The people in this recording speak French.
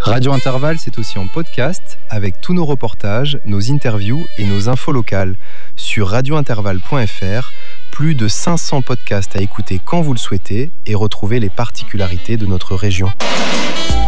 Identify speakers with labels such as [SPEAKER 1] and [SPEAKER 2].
[SPEAKER 1] Radio Intervalle, c'est aussi en podcast avec tous nos reportages, nos interviews et nos infos locales. Sur radiointervalle.fr, plus de 500 podcasts à écouter quand vous le souhaitez et retrouver les particularités de notre région.